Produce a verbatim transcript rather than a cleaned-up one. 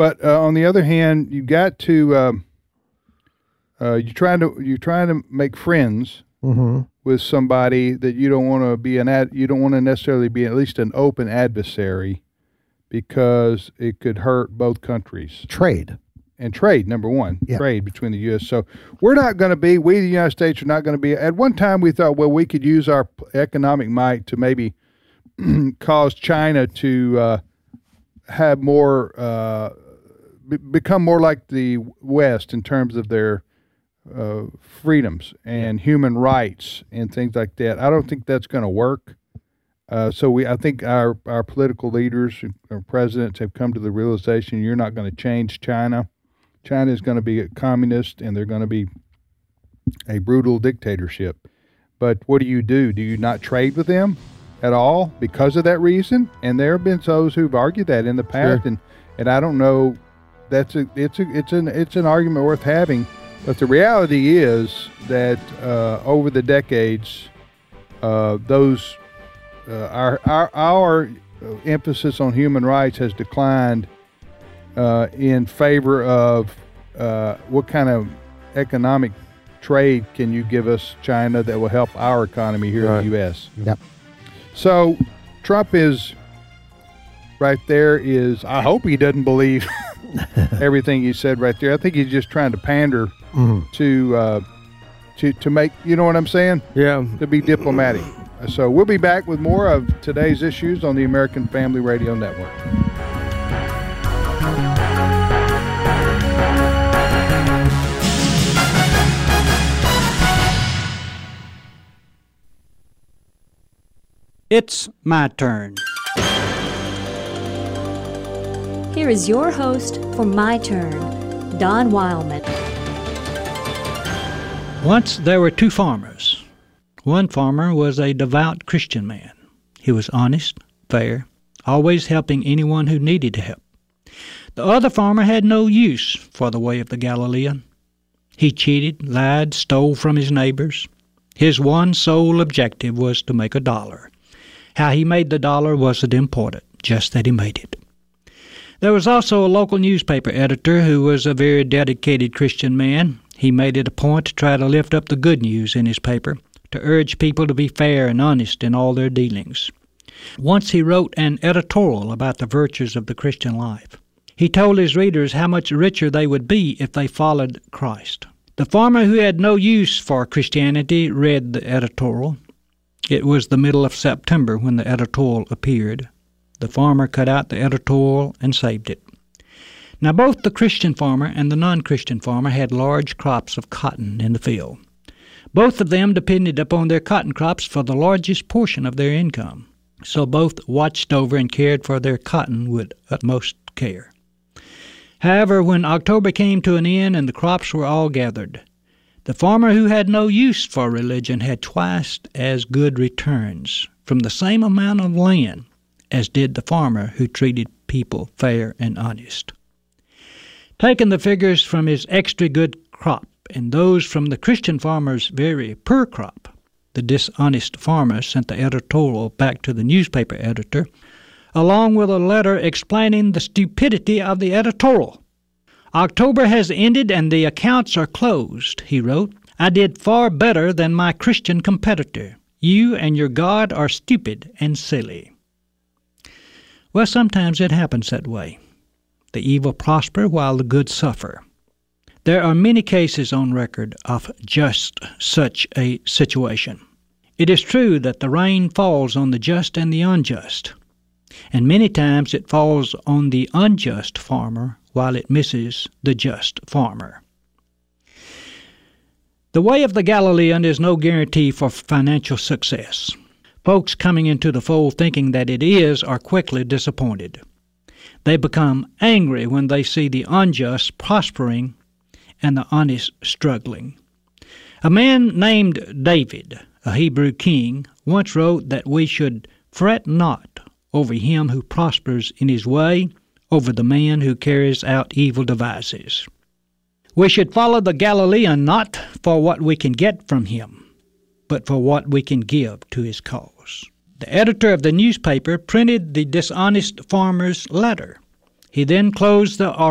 But uh, on the other hand, you got to um, uh, you're trying to you're trying to make friends mm-hmm. with somebody that you don't want to be an ad, you don't want to necessarily be at least an open adversary, because it could hurt both countries. Trade. And trade, number one, yeah. trade between the U S. So we're not going to be, we the United States are not going to be, at one time we thought, well, we could use our economic might to maybe cause China to uh, have more, uh, be- become more like the West in terms of their uh, freedoms and human rights and things like that. I don't think that's going to work. Uh, so we, I think our, our political leaders, our presidents have come to the realization you're not going to change China. China is going to be a communist, and they're going to be a brutal dictatorship. But what do you do? Do you not trade with them at all because of that reason? And there have been those who've argued that in the past, sure. and, and I don't know. That's a it's a it's an it's an argument worth having. But the reality is that uh, over the decades, uh, those uh, our our our emphasis on human rights has declined. Uh, in favor of uh, what kind of economic trade can you give us, China, that will help our economy here right. in the U S? Yep. So Trump is right there is, I hope he doesn't believe everything he said right there. I think he's just trying to pander mm-hmm. to, uh, to, to make, you know what I'm saying? Yeah. To be diplomatic. So we'll be back with more of today's issues on the American Family Radio Network. It's my turn. Here is your host for My Turn, Don Wildman. Once there were two farmers. One farmer was a devout Christian man. He was honest, fair, always helping anyone who needed help. The other farmer had no use for the way of the Galilean. He cheated, lied, stole from his neighbors. His one sole objective was to make a dollar. How he made the dollar wasn't important, just that he made it. There was also a local newspaper editor who was a very dedicated Christian man. He made it a point to try to lift up the good news in his paper, to urge people to be fair and honest in all their dealings. Once he wrote an editorial about the virtues of the Christian life. He told his readers how much richer they would be if they followed Christ. The farmer who had no use for Christianity read the editorial. It was the middle of September when the editorial appeared. The farmer cut out the editorial and saved it. Now both the Christian farmer and the non-Christian farmer had large crops of cotton in the field. Both of them depended upon their cotton crops for the largest portion of their income. So both watched over and cared for their cotton with utmost care. However, when October came to an end and the crops were all gathered, the farmer who had no use for religion had twice as good returns from the same amount of land as did the farmer who treated people fair and honest. Taking the figures from his extra good crop and those from the Christian farmer's very poor crop, the dishonest farmer sent the editorial back to the newspaper editor, along with a letter explaining the stupidity of the editorial. October has ended and the accounts are closed, he wrote. I did far better than my Christian competitor. You and your God are stupid and silly. Well, sometimes it happens that way. The evil prosper while the good suffer. There are many cases on record of just such a situation. It is true that the rain falls on the just and the unjust, and many times it falls on the unjust farmer while it misses the just farmer. The way of the Galilean is no guarantee for financial success. Folks coming into the fold thinking that it is are quickly disappointed. They become angry when they see the unjust prospering and the honest struggling. A man named David, a Hebrew king, once wrote that we should fret not over him who prospers in his way, over the man who carries out evil devices. We should follow the Galilean not for what we can get from him, but for what we can give to his cause. The editor of the newspaper printed the dishonest farmer's letter. He then closed the